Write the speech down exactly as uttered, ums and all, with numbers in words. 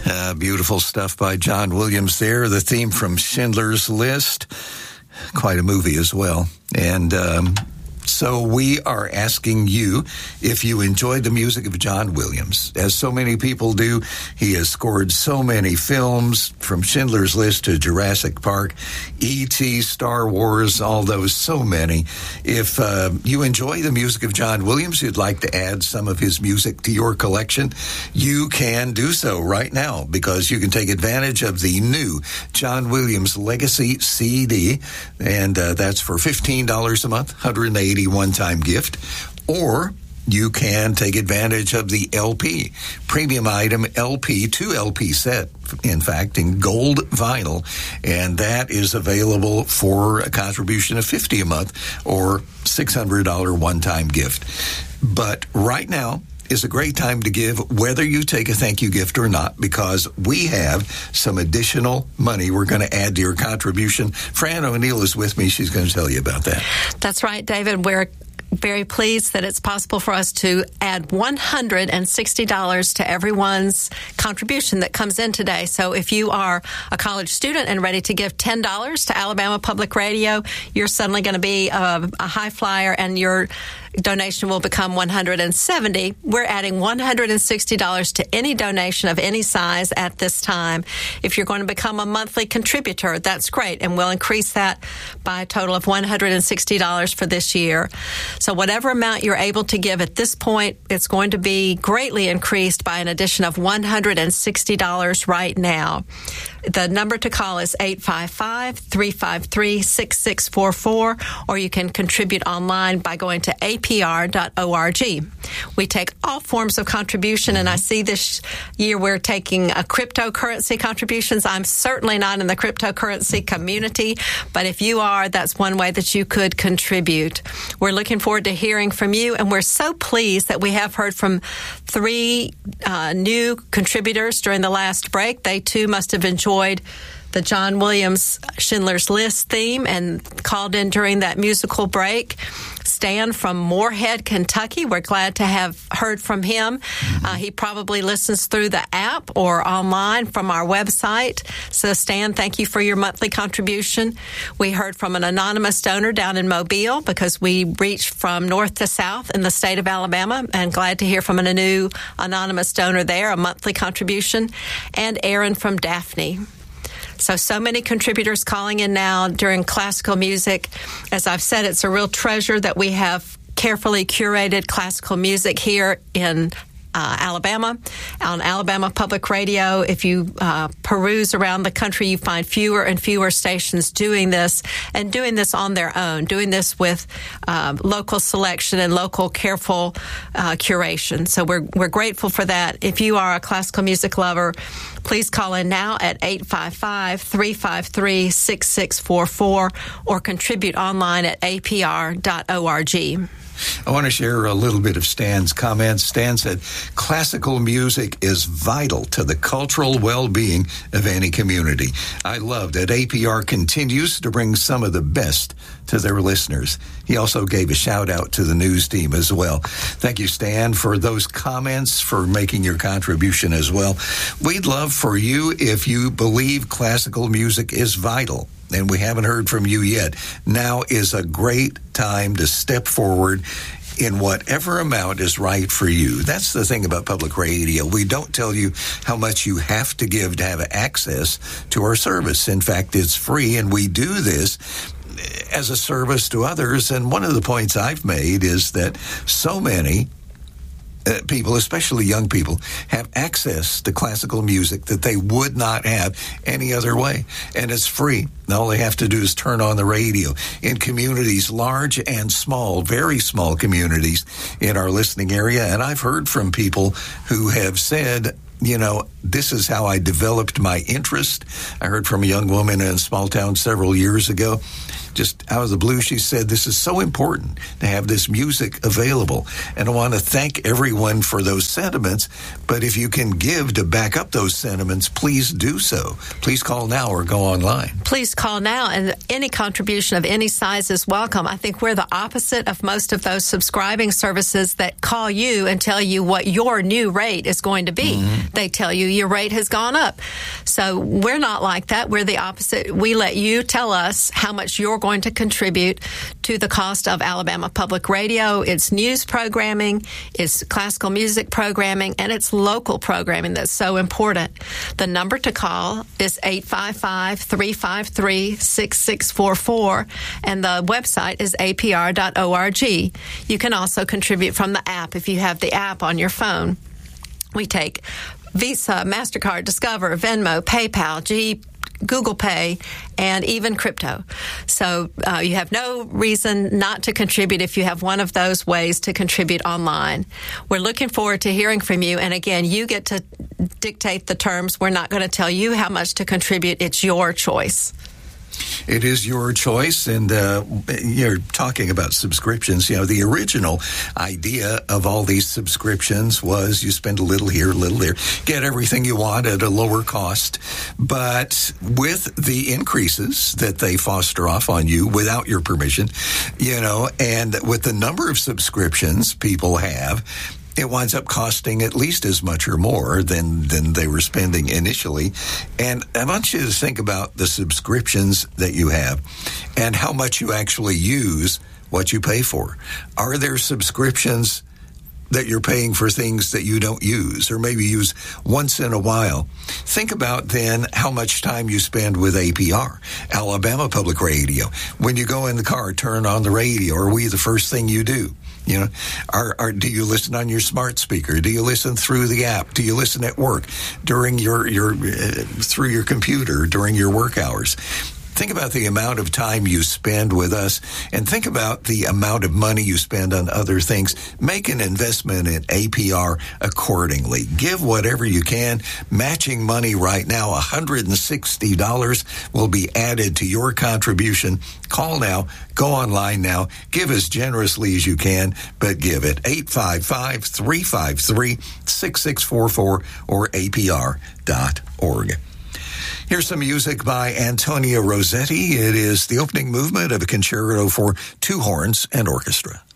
Uh, beautiful stuff by John Williams there. The theme from Schindler's List. Quite a movie as well. And um, so we are asking you if you enjoyed the music of John Williams. As so many people do, he has scored so many films, from Schindler's List to Jurassic Park, E T, Star Wars, all those, so many. If uh, you enjoy the music of John Williams, you'd like to add some of his music to your collection, you can do so right now, because you can take advantage of the new John Williams Legacy C D, and uh, that's for fifteen dollars a month, one hundred eighty one-time gift, or you can take advantage of the L P, premium item L P, two L P set, in fact, in gold vinyl, and that is available for a contribution of fifty dollars a month or six hundred dollars one-time gift. But right now is a great time to give, whether you take a thank you gift or not, because we have some additional money we're going to add to your contribution. Fran O'Neill is with me. She's going to tell you about that. That's right, David. We're very pleased that it's possible for us to add one hundred sixty dollars to everyone's contribution that comes in today. So if you are a college student and ready to give ten dollars to Alabama Public Radio, you're suddenly going to be a, a high flyer, and your donation will become one hundred seventy dollars. We're adding one hundred sixty dollars to any donation of any size at this time. If you're going to become a monthly contributor, that's great, and we'll increase that by a total of one hundred sixty dollars for this year. So whatever amount you're able to give at this point, it's going to be greatly increased by an addition of one hundred sixty dollars right now. The number to call is eight five five, three five three, six six four four, or you can contribute online by going to A P R dot org. We take all forms of contribution, and I see this year we're taking a cryptocurrency contributions. I'm certainly not in the cryptocurrency community, but if you are, that's one way that you could contribute. We're looking forward to hearing from you, and we're so pleased that we have heard from three uh, new contributors during the last break. They too must have enjoyed the John Williams Schindler's List theme and called in during that musical break. Stan from Moorhead, Kentucky. We're glad to have heard from him. Uh, he probably listens through the app or online from our website. So, Stan, thank you for your monthly contribution. We heard from an anonymous donor down in Mobile, because we reached from north to south in the state of Alabama, and glad to hear from a new anonymous donor there, a monthly contribution. And Aaron from Daphne. So, so many contributors calling in now during classical music. As I've said, it's a real treasure that we have carefully curated classical music here in Uh, Alabama, on Alabama Public Radio. If you uh, peruse around the country, you find fewer and fewer stations doing this, and doing this on their own, doing this with uh, local selection and local careful uh, curation. So we're we're grateful for that. If you are a classical music lover, please call in now at eight five five, three five three, six six four four or contribute online at A P R dot org. I want to share a little bit of Stan's comments. Stan said, classical music is vital to the cultural well-being of any community. I love that A P R continues to bring some of the best to their listeners. He also gave a shout-out to the news team as well. Thank you, Stan, for those comments, for making your contribution as well. We'd love for you, if you believe classical music is vital, and we haven't heard from you yet, now is a great time to step forward in whatever amount is right for you. That's the thing about public radio. We don't tell you how much you have to give to have access to our service. In fact, it's free, and we do this as a service to others. And one of the points I've made is that so many Uh, people, especially young people, have access to classical music that they would not have any other way. And it's free. All they have to do is turn on the radio. In communities, large and small, very small communities in our listening area. And I've heard from people who have said, you know, this is how I developed my interest. I heard from a young woman in a small town several years ago. just out of the blue, she said, this is so important to have this music available. And I want to thank everyone for those sentiments. But if you can give to back up those sentiments, please do so. Please call now or go online. Please call now, and any contribution of any size is welcome. I think we're the opposite of most of those subscribing services that call you and tell you what your new rate is going to be. Mm-hmm. They tell you your rate has gone up. So we're not like that. We're the opposite. We let you tell us how much you're going to contribute to the cost of Alabama Public Radio, its news programming, its classical music programming, and its local programming that's so important. The number to call is eight five five, three five three, six six four four, and the website is a p r dot org. You can also contribute from the app if you have the app on your phone. We take Visa, MasterCard, Discover, Venmo, PayPal, G, Google Pay, and even crypto. So uh, you have no reason not to contribute if you have one of those ways to contribute online. We're looking forward to hearing from you. And again, you get to dictate the terms. We're not going to tell you how much to contribute. It's your choice. It is your choice, and uh, you're talking about subscriptions. You know, the original idea of all these subscriptions was you spend a little here, a little there, get everything you want at a lower cost. But with the increases that they foster off on you without your permission, you know, and with the number of subscriptions people have, it winds up costing at least as much or more than, than they were spending initially. And I want you to think about the subscriptions that you have and how much you actually use what you pay for. Are there subscriptions that you're paying for things that you don't use or maybe use once in a while? Think about then how much time you spend with A P R, Alabama Public Radio. When you go in the car, turn on the radio. Are we the first thing you do? You know, are, are, do you listen on your smart speaker? Do you listen through the app? Do you listen at work during your, your, uh, through your computer during your work hours? Think about the amount of time you spend with us and think about the amount of money you spend on other things. Make an investment in A P R accordingly. Give whatever you can. Matching money right now, one hundred sixty dollars will be added to your contribution. Call now. Go online now. Give as generously as you can, but give it. eight five five, three five three, six six four four or A P R dot org. Here's some music by Antonia Rossetti. It is the opening movement of a concerto for two horns and orchestra.